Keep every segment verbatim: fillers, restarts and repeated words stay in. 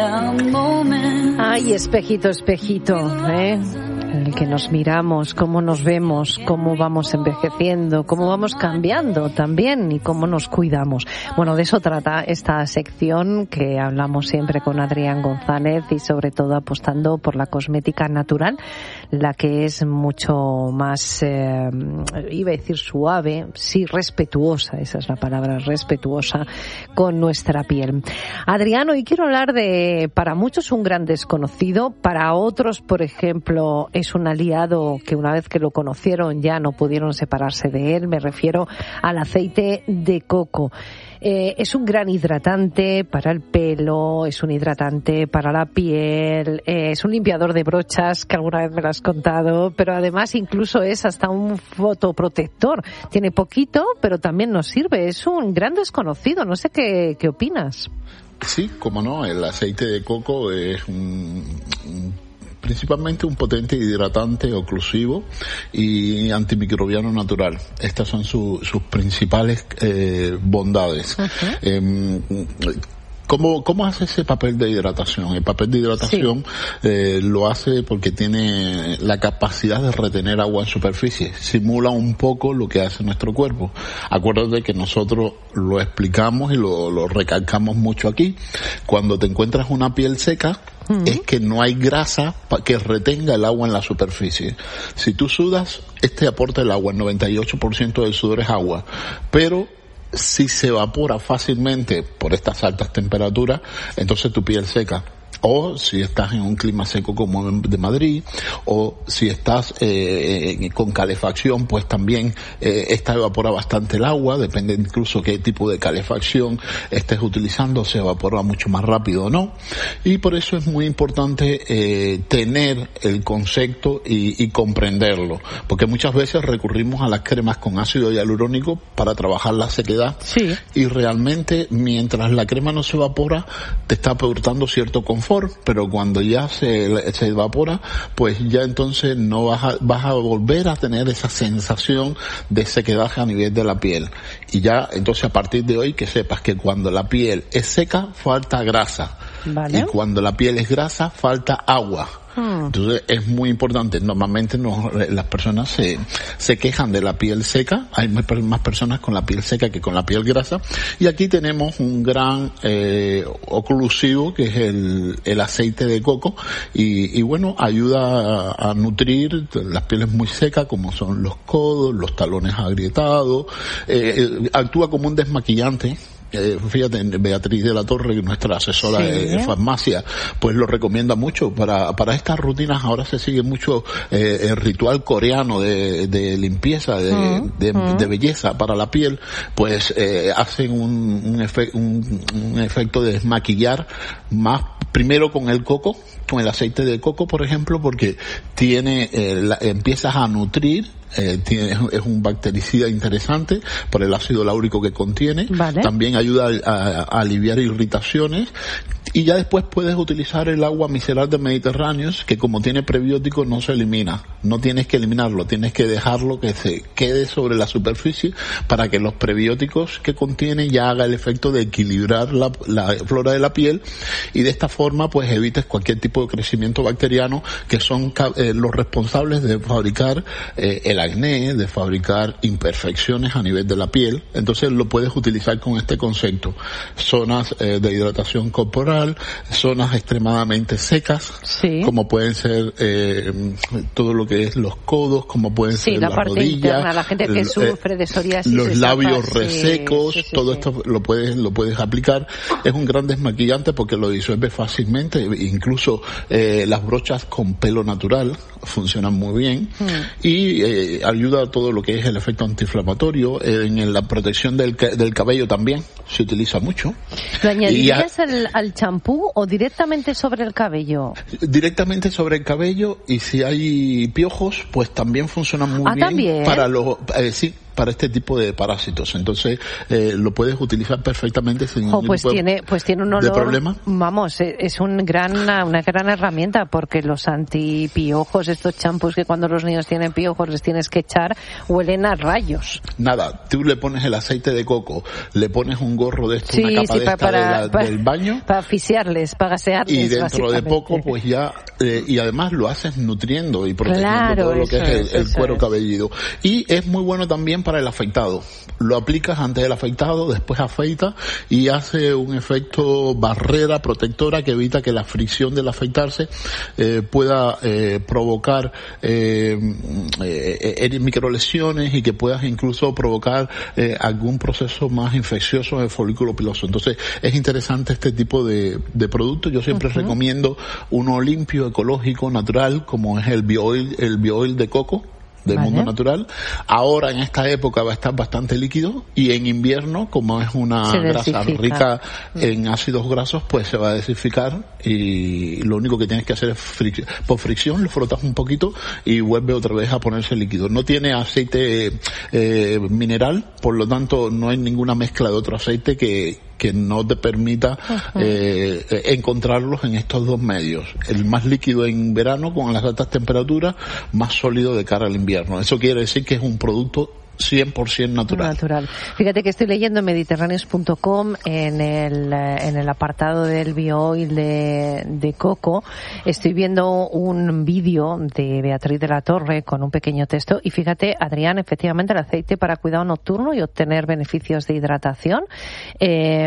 Ay, espejito, espejito, ¿eh? En el que nos miramos, cómo nos vemos, cómo vamos envejeciendo, cómo vamos cambiando también y cómo nos cuidamos. Bueno, de eso trata esta sección que hablamos siempre con Adrián González y sobre todo apostando por la cosmética natural, la que es mucho más, eh, iba a decir suave, sí, respetuosa, esa es la palabra, respetuosa con nuestra piel. Adrián, hoy quiero hablar de, para muchos un gran desconocido, para otros, por ejemplo, es un aliado que una vez que lo conocieron ya no pudieron separarse de él. Me refiero al aceite de coco. Eh, es un gran hidratante para el pelo, es un hidratante para la piel, eh, es un limpiador de brochas, que alguna vez me lo has contado, pero además incluso es hasta un fotoprotector. Tiene poquito, pero también nos sirve. Es un gran desconocido. No sé qué, qué opinas. Sí, cómo no, el aceite de coco es un, un principalmente un potente hidratante oclusivo y antimicrobiano natural. Estas son su, sus principales eh, bondades. Uh-huh. Eh, ¿Cómo, ¿Cómo hace ese papel de hidratación? El papel de hidratación sí. eh, lo hace porque tiene la capacidad de retener agua en superficie. Simula un poco lo que hace nuestro cuerpo. Acuérdate que nosotros lo explicamos y lo, lo recalcamos mucho aquí. Cuando te encuentras una piel seca, uh-huh. es que no hay grasa que retenga el agua en la superficie. Si tú sudas, este aporta el agua, el noventa y ocho por ciento del sudor es agua, pero si se evapora fácilmente por estas altas temperaturas, entonces tu piel seca. O si estás en un clima seco como de Madrid, o si estás eh, con calefacción, pues también eh, esta evapora bastante el agua, depende incluso qué tipo de calefacción estés utilizando, se evapora mucho más rápido o no. Y por eso es muy importante eh, tener el concepto y, y comprenderlo, porque muchas veces recurrimos a las cremas con ácido hialurónico para trabajar la sequedad, sí. y realmente mientras la crema no se evapora, te está aportando cierto confort, pero cuando ya se, se evapora, pues ya entonces no vas a, vas a volver a tener esa sensación de sequedad a nivel de la piel. Y ya, entonces a partir de hoy que sepas que cuando la piel es seca, falta grasa. Vale. Y cuando la piel es grasa, falta agua. Hmm. Entonces es muy importante. Normalmente no, las personas se, se quejan de la piel seca. Hay más personas con la piel seca que con la piel grasa. Y aquí tenemos un gran eh, oclusivo que es el, el aceite de coco. Y, y bueno, ayuda a, a nutrir las pieles muy secas como son los codos, los talones agrietados. Eh, actúa como un desmaquillante. Eh, fíjate, Beatriz de la Torre, nuestra asesora sí. de, de farmacia, pues lo recomienda mucho. Para, para estas rutinas ahora se sigue mucho eh, el ritual coreano de, de limpieza, de, mm. de, mm. de belleza para la piel, pues eh, hacen un, un, efe, un, un efecto de desmaquillar más, primero con el coco, con el aceite de coco, por ejemplo, porque tiene, eh, la, empiezas a nutrir. Eh, tiene, es un bactericida interesante por el ácido láurico que contiene. Vale. También ayuda a, a, a aliviar irritaciones. Y ya después puedes utilizar el agua micelar del Mediterráneo, que como tiene prebióticos no se elimina. No tienes que eliminarlo, tienes que dejarlo que se quede sobre la superficie para que los prebióticos que contiene ya haga el efecto de equilibrar la, la flora de la piel, y de esta forma pues evites cualquier tipo de crecimiento bacteriano que son eh, los responsables de fabricar eh, el acné, de fabricar imperfecciones a nivel de la piel. Entonces lo puedes utilizar con este concepto. Zonas eh, de hidratación corporal, zonas extremadamente secas, sí. como pueden ser eh, todo lo que es los codos, como pueden sí, ser la las parte rodillas, interna, la gente que el, sufre de psoriasis, los labios tapas, resecos, sí, sí, sí, todo sí. esto lo puedes lo puedes aplicar. Es un gran desmaquillante porque lo disuelve fácilmente, incluso eh, las brochas con pelo natural funcionan muy bien, mm. y eh, ayuda a todo lo que es el efecto antiinflamatorio. Eh, en la protección del, del cabello también se utiliza mucho. ¿Lo añadirías a, al, al champú o directamente sobre el cabello? Directamente sobre el cabello, y si hay piojos, pues también funcionan muy ah, bien ¿también? para los, eh, sí, para este tipo de parásitos. Entonces, eh, lo puedes utilizar perfectamente sin oh, ningún pues tipo tiene, pues tiene un olor, de problema. Vamos, es un gran, una gran herramienta, porque los antipiojos, estos champús que cuando los niños tienen piojos les tienes que echar, huelen a rayos. Nada, tú le pones el aceite de coco, le pones un gorro de esto, sí, una capa sí, de para, esta para, de la, para, del baño. Para asfixiarles, para gasearles. Y dentro de poco, pues ya, eh, y además lo haces nutriendo y protegiendo claro, todo lo que es el, es, el cuero es. cabelludo. Y es muy bueno también para el afeitado. Lo aplicas antes del afeitado, después afeita y hace un efecto barrera protectora que evita que la fricción del afeitarse eh, pueda eh, provocar eh, eh, microlesiones y que puedas incluso provocar eh, algún proceso más infeccioso en el folículo piloso. Entonces es interesante este tipo de, de productos. Yo siempre uh-huh. recomiendo uno limpio, ecológico, natural, como es el bioil, el bioil de coco del vale. mundo natural. Ahora en esta época va a estar bastante líquido y en invierno, como es una grasa rica en ácidos grasos, pues se va a desificar y lo único que tienes que hacer es fric- por fricción, lo frotas un poquito y vuelve otra vez a ponerse líquido. No tiene aceite eh, mineral, por lo tanto no hay ninguna mezcla de otro aceite que que no te permita uh-huh. eh, encontrarlos en estos dos medios. El más líquido en verano con las altas temperaturas, más sólido de cara al invierno. Eso quiere decir que es un producto cien por ciento natural. Natural. Fíjate que estoy leyendo en mediterráneos punto com en el, en el apartado del bioil de, de coco. Estoy viendo un vídeo de Beatriz de la Torre con un pequeño texto y fíjate, Adrián, efectivamente el aceite para cuidado nocturno y obtener beneficios de hidratación eh,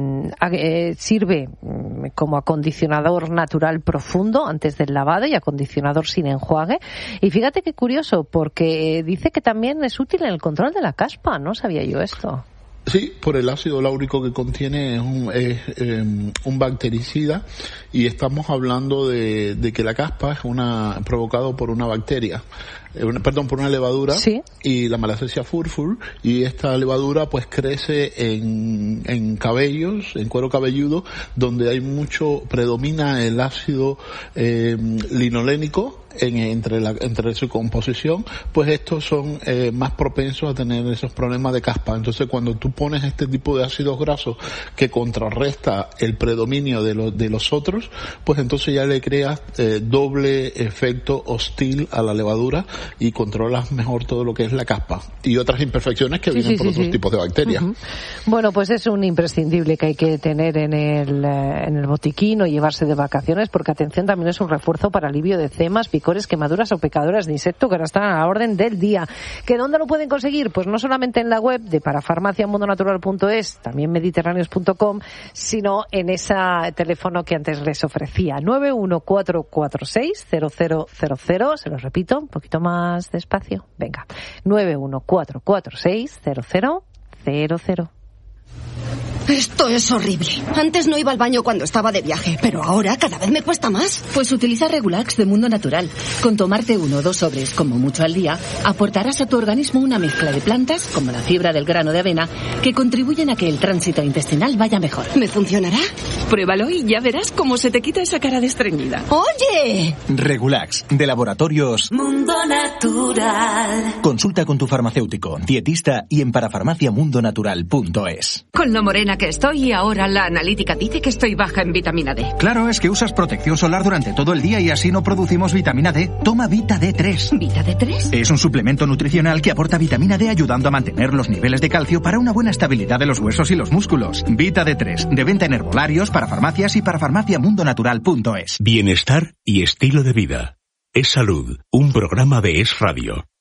eh, sirve como acondicionador natural profundo antes del lavado y acondicionador sin enjuague. Y fíjate qué curioso, porque dice que también es útil en el control de la caspa. No sabía yo esto. Sí, por el ácido láurico que contiene, es un, es, eh, un bactericida y estamos hablando de, de que la caspa es una provocado por una bacteria, eh, una, perdón, por una levadura ¿sí? y la Malassezia furfur, y esta levadura pues crece en, en cabellos, en cuero cabelludo, donde hay mucho, predomina el ácido eh, linolénico en, entre, la, entre su composición, pues estos son eh, más propensos a tener esos problemas de caspa. Entonces cuando tú pones este tipo de ácidos grasos que contrarresta el predominio de, lo, de los otros, pues entonces ya le creas eh, doble efecto hostil a la levadura y controlas mejor todo lo que es la caspa y otras imperfecciones que sí, vienen sí, por sí, otros sí. tipos de bacterias. Uh-huh. Bueno, pues es un imprescindible que hay que tener en el, en el botiquín o llevarse de vacaciones, porque atención, también es un refuerzo para alivio de cemas, picores, quemaduras o picaduras de insecto, que ahora están a la orden del día. ¿Que dónde lo pueden conseguir? Pues no solamente en la web de parafarmacia mundo natural punto es, también mediterráneos punto com, sino en ese teléfono que antes les ofrecía, nueve uno cuatro cuatro seis cero cero cero cero, se lo repito, un poquito más despacio, venga, nueve uno cuatro cuatro seis cero cero cero cero. Esto es horrible. Antes no iba al baño cuando estaba de viaje, pero ahora cada vez me cuesta más. Pues utiliza Regulax de Mundo Natural. Con tomarte uno o dos sobres, como mucho al día, aportarás a tu organismo una mezcla de plantas, como la fibra del grano de avena, que contribuyen a que el tránsito intestinal vaya mejor. ¿Me funcionará? Pruébalo y ya verás cómo se te quita esa cara de estreñida. ¡Oye! Regulax, de Laboratorios Mundo Natural. Consulta con tu farmacéutico, dietista y en parafarmacia mundo natural punto es. Con lo morena que estoy y ahora la analítica dice que estoy baja en vitamina D. Claro, es que usas protección solar durante todo el día y así no producimos vitamina D. Toma Vita D tres. ¿Vita D tres? Es un suplemento nutricional que aporta vitamina D ayudando a mantener los niveles de calcio para una buena estabilidad de los huesos y los músculos. Vita D tres, de venta en herbolarios, para farmacias y para farmacia mundo natural punto es. Bienestar y estilo de vida. Es Salud, un programa de Es Radio.